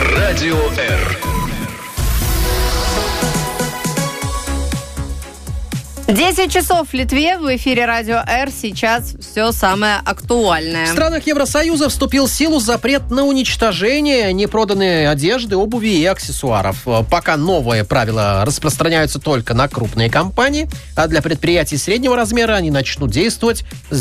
Радио Р. 10 часов в Литве, в эфире Радио Р. Сейчас все самое актуальное. В странах Евросоюза вступил в силу запрет на уничтожение непроданной одежды, обуви и аксессуаров. Пока новые правила распространяются только на крупные компании, а для предприятий среднего размера они начнут действовать с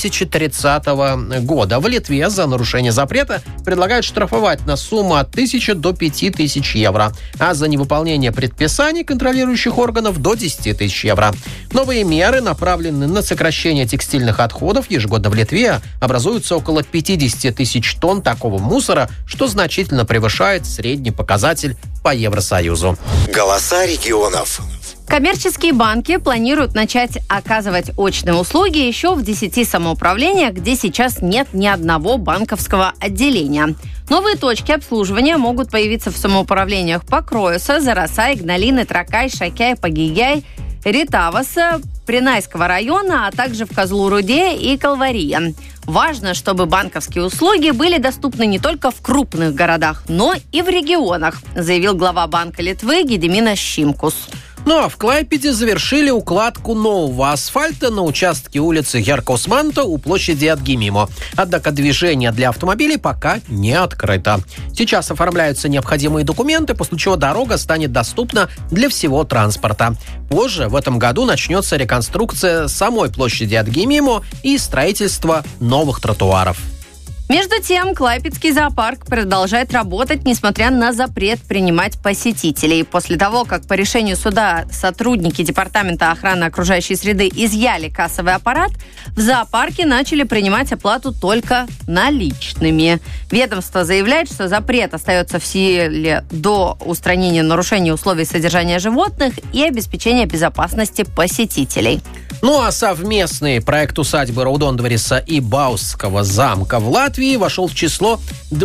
2030 года. В Литве за нарушение запрета предлагают штрафовать на сумму от 1000 до 5000 евро, а за невыполнение предписаний контролирующих органов до 10 тысяч евро. Новые меры направлены на сокращение текстильных отходов. Ежегодно в Литве образуется около 50 тысяч тонн такого мусора, что значительно превышает средний показатель по Евросоюзу. Голоса регионов. Коммерческие банки планируют начать оказывать очные услуги еще в 10 самоуправлениях, где сейчас нет ни одного банковского отделения. Новые точки обслуживания могут появиться в самоуправлениях Покроюса, Зараса, Игналины, Тракай, Шакяй, Пагигяй, Ритаваса, Принайского района, а также в Козлу-Руде и Калвария. Важно, чтобы банковские услуги были доступны не только в крупных городах, но и в регионах, заявил глава Банка Литвы Гедиминас Шимкус. Ну а в Клайпеде завершили укладку нового асфальта на участке улицы Яркосманта у площади Атгимимо. Однако движение для автомобилей пока не открыто. Сейчас оформляются необходимые документы, после чего дорога станет доступна для всего транспорта. Позже в этом году начнется реконструкция самой площади Атгимимо и строительство новых тротуаров. Между тем, Клайпедский зоопарк продолжает работать, несмотря на запрет принимать посетителей. После того, как по решению суда сотрудники Департамента охраны окружающей среды изъяли кассовый аппарат, в зоопарке начали принимать оплату только наличными. Ведомство заявляет, что запрет остается в силе до устранения нарушений условий содержания животных и обеспечения безопасности посетителей. Ну а совместный проект усадьбы Раудондвериса и Баусского замка в Латвии вошел в число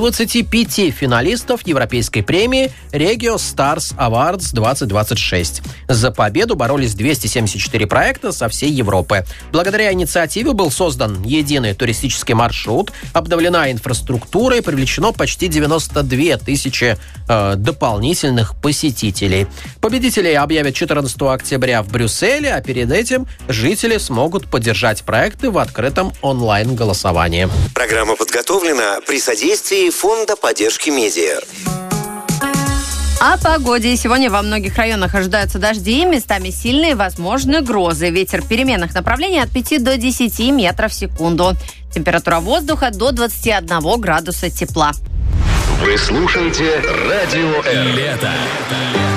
25 финалистов Европейской премии Regio Stars Awards 2026. За победу боролись 274 проекта со всей Европы. Благодаря инициативе был создан единый туристический маршрут, обновлена инфраструктура и привлечено почти 92 тысячи дополнительных посетителей. Победителей объявят 14 октября в Брюсселе, а перед этим жители смогут поддержать проекты в открытом онлайн-голосовании. Программа подготовлена при содействии Фонда поддержки медиа. О погоде. Сегодня во многих районах ожидаются дожди, местами сильные, возможны грозы. Ветер переменных направлений от 5 до 10 метров в секунду. Температура воздуха до 21 градуса тепла. Вы слушаете Радио Р. Лето.